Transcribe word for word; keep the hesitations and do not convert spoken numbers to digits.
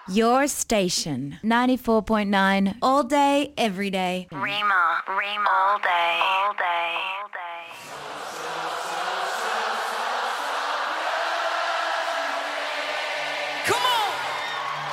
Your station, ninety-four point nine, all day, every day. Rima, Rima, all day, all day.